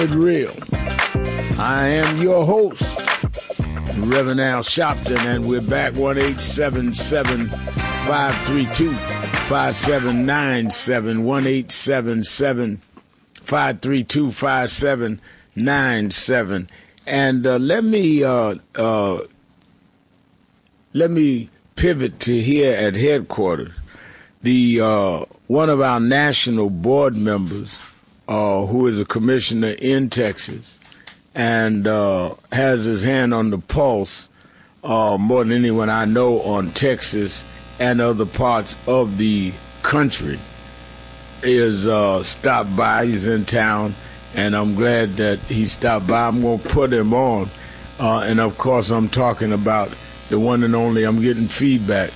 Real. I am your host, Reverend Al Sharpton, and we're back 1-877-532-5797, 1-877-532-5797. And let me pivot to here at headquarters. One of our national board members, who is a commissioner in Texas, and has his hand on the pulse more than anyone I know on Texas and other parts of the country, is stopped by. He's in town, and I'm glad that he stopped by. I'm going to put him on, and of course I'm talking about the one and only, I'm getting feedback,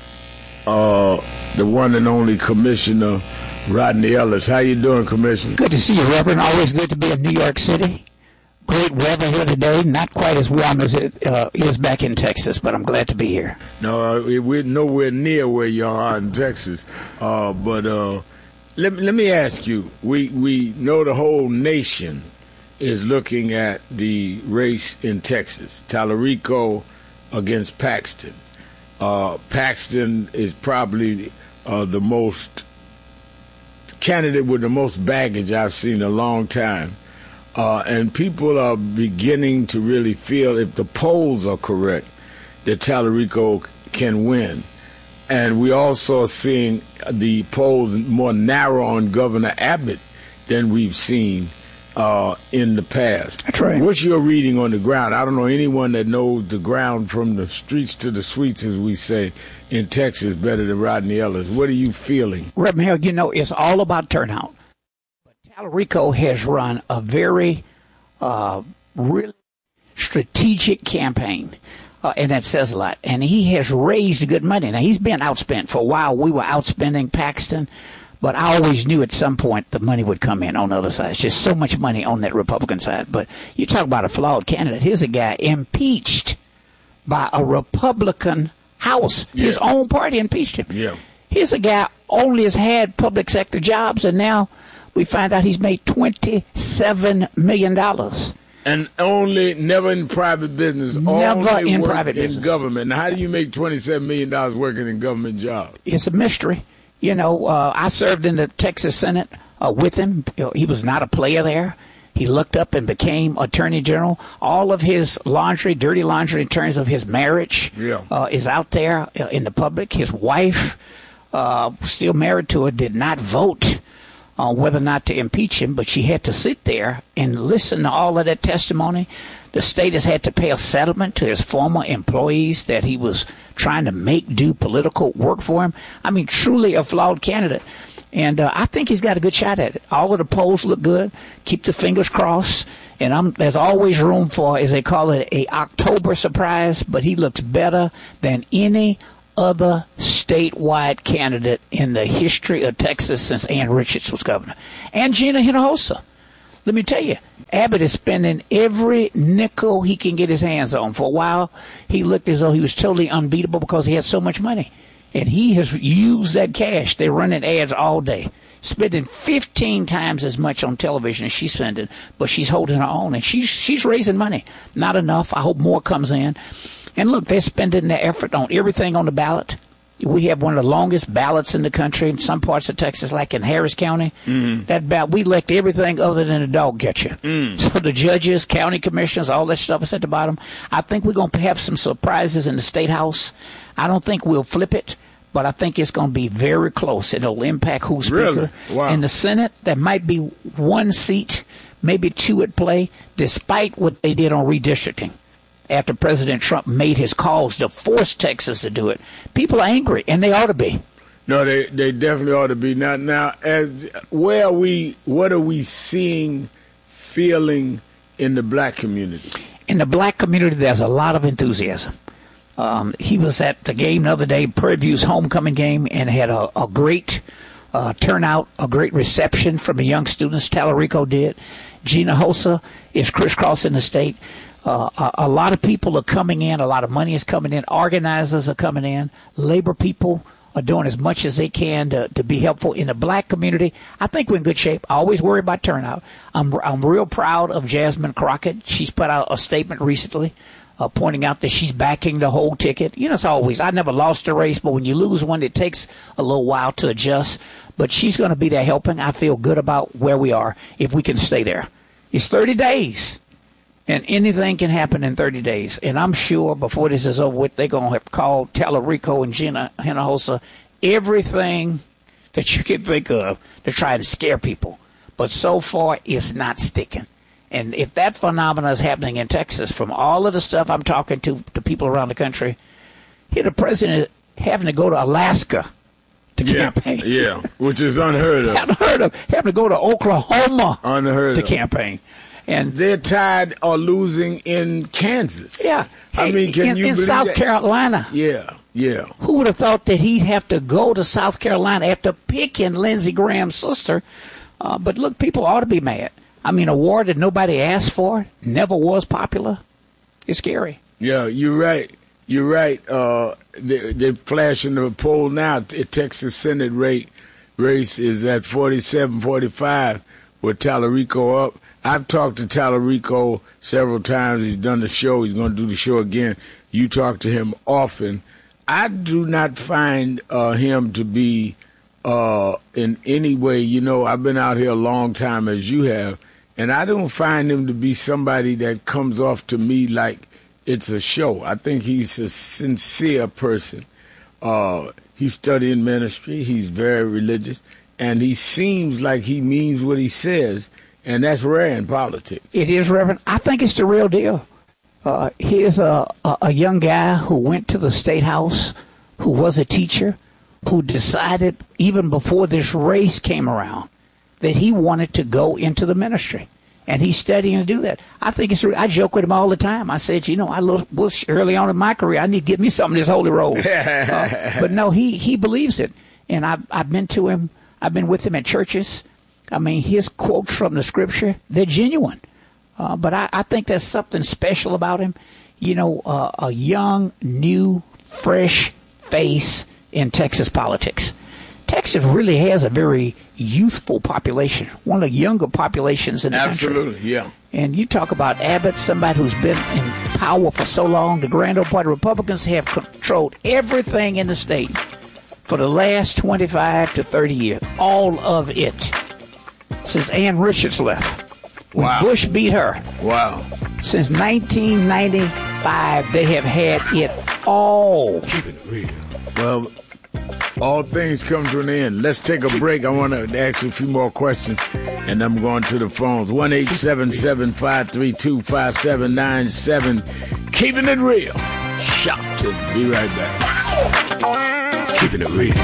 the one and only Commissioner Rodney Ellis. How you doing, Commissioner? Good to see you, Reverend. Always good to be in New York City. Great weather here today. Not quite as warm as it is back in Texas, but I'm glad to be here. No, we're nowhere near where you are in Texas. But let me ask you. We know the whole nation is looking at the race in Texas. Tallarico against Paxton. Paxton is probably the most candidate with the most baggage I've seen in a long time. And people are beginning to really feel, if the polls are correct, that Tallarico can win. And we also are seeing the polls more narrow on Governor Abbott than we've seen in the past. That's right. What's your reading on the ground? I don't know anyone that knows the ground from the streets to the suites, as we say, in Texas better than Rodney Ellis. What are you feeling? Reverend Hill, you know, it's all about turnout. But Tallarico has run a very really strategic campaign, and that says a lot. And he has raised good money. Now, he's been outspent. For a while, we were outspending Paxton, but I always knew at some point the money would come in on the other side. It's just so much money on that Republican side. But you talk about a flawed candidate. Here's a guy impeached by a Republican House. Yeah. His own party impeached him. Yeah. Here's a guy only has had public sector jobs, and now we find out he's made $27 million. And never in private business. Never in private business. In government. Now, how do you make $27 million working in government jobs? It's a mystery. You know, I served in the Texas Senate with him. He was not a player there. He looked up and became Attorney General. All of his laundry, dirty laundry in terms of his marriage, is out there in the public. His wife, still married to her, did not vote on whether or not to impeach him, but she had to sit there and listen to all of that testimony. The state has had to pay a settlement to his former employees that he was trying to make do political work for him. I mean, truly a flawed candidate. And I think he's got a good shot at it. All of the polls look good. Keep the fingers crossed. And there's always room for, as they call it, a October surprise. But he looks better than any other statewide candidate in the history of Texas since Ann Richards was governor. And Gina Hinojosa. Let me tell you, Abbott is spending every nickel he can get his hands on. For a while, he looked as though he was totally unbeatable because he had so much money. And he has used that cash. They're running ads all day, spending 15 times as much on television as she's spending, but she's holding her own, and she's raising money. Not enough. I hope more comes in. And look, they're spending their effort on everything on the ballot. We have one of the longest ballots in the country in some parts of Texas, like in Harris County. That ballot, we elect everything other than a dog catcher. So the judges, county commissioners, all that stuff is at the bottom. I think we're going to have some surprises in the State House. I don't think we'll flip it, but I think it's going to be very close. It'll impact who's speaker. Really? Wow. In the Senate, there might be one seat, maybe two at play, despite what they did on redistricting. After President Trump made his calls to force Texas to do it, people are angry, and they ought to be. No, they definitely ought to be. Now, what are we seeing, feeling in the black community? In the black community, there's a lot of enthusiasm. He was at the game the other day, Prairie View's homecoming game, and had a great turnout, a great reception from the young students. Tallarico did. Gina Hinojosa is crisscrossing the state. A lot of people are coming in. A lot of money is coming in. Organizers are coming in. Labor people are doing as much as they can to be helpful in the black community. I think we're in good shape. I always worry about turnout. I'm real proud of Jasmine Crockett. She's put out a statement recently pointing out that she's backing the whole ticket. You know, it's always, I never lost a race, but when you lose one, it takes a little while to adjust. But she's going to be there helping. I feel good about where we are if we can stay there. It's 30 days. And anything can happen in 30 days. And I'm sure before this is over with, they're going to have called Tallarico and Gina Hinojosa everything that you can think of to try to scare people. But so far, it's not sticking. And if that phenomenon is happening in Texas, from all of the stuff I'm talking to people around the country, here the president is having to go to Alaska to campaign. Yeah, which is unheard of. Unheard of. Having to go to Oklahoma to campaign. And they're tied or losing in Kansas. Yeah. I mean, can you in believe South that? Carolina. Yeah. Who would have thought that he'd have to go to South Carolina after picking Lindsey Graham's sister? But look, people ought to be mad. I mean, a war that nobody asked for, never was popular. It's scary. Yeah, you're right. You're right. They're flashing the poll now. Texas Senate race is at 47-45 with Tallarico up. I've talked to Tallarico several times. He's done the show. He's going to do the show again. You talk to him often. I do not find him to be in any way, you know, I've been out here a long time as you have, and I don't find him to be somebody that comes off to me like it's a show. I think he's a sincere person. He's studying ministry. He's very religious, and he seems like he means what he says. And that's rare in politics. It is, Reverend. I think it's the real deal. Here's a young guy who went to the State House, who was a teacher, who decided even before this race came around that he wanted to go into the ministry. And he's studying to do that. I think it's. I joke with him all the time. I said, you know, I look Bush early on in my career. I need to get me some of this holy roll. But no, he believes it. And I've been to him. I've been with him at churches. I mean, his quotes from the scripture, they're genuine. But I think there's something special about him. You know, a young, new, fresh face in Texas politics. Texas really has a very youthful population, one of the younger populations in the country. Absolutely, yeah. And you talk about Abbott, somebody who's been in power for so long. The Grand Old Party Republicans have controlled everything in the state for the last 25 to 30 years, all of it. Since Ann Richards left. When Bush beat her. Wow. Since 1995, they have had it all. Keep it real. Well, all things come to an end. Let's take a break. I want to ask you a few more questions, and I'm going to the phones. 1-877-532-5797. Keeping it real. Shout to be right back. Keeping it real.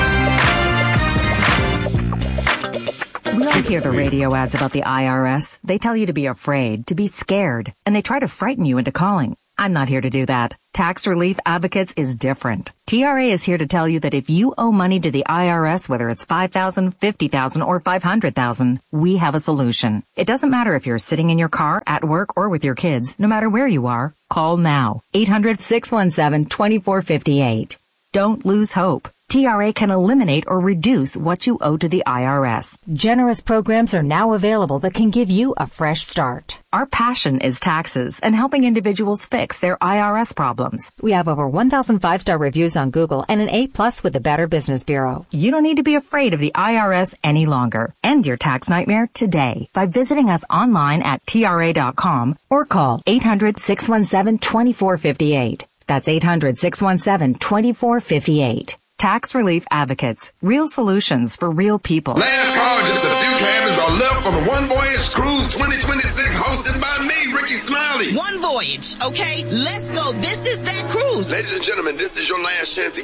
We all hear the radio ads about the IRS. They tell you to be afraid, to be scared, and they try to frighten you into calling. I'm not here to do that. Tax Relief Advocates is different. TRA is here to tell you that if you owe money to the IRS, whether it's $5,000, $50,000, or $500,000, we have a solution. It doesn't matter if you're sitting in your car, at work, or with your kids. No matter where you are, call now. 800-617-2458. Don't lose hope. TRA can eliminate or reduce what you owe to the IRS. Generous programs are now available that can give you a fresh start. Our passion is taxes and helping individuals fix their IRS problems. We have over 1,000 5-star reviews on Google and an A+ with the Better Business Bureau. You don't need to be afraid of the IRS any longer. End your tax nightmare today by visiting us online at TRA.com or call 800-617-2458. That's 800-617-2458. Tax Relief Advocates. Real solutions for real people. Last call, just a few cabins are left on the One Voyage Cruise 2026 hosted by me, Ricky Smiley. One Voyage, okay? Let's go. This is that cruise. Ladies and gentlemen, this is your last chance to